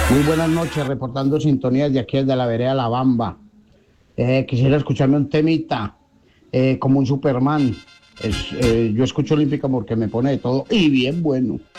Muy buenas noches, reportando sintonías de aquí desde la vereda La Bamba. Quisiera escucharme un temita, como un Superman. Yo escucho Olímpica porque me pone de todo y bien bueno.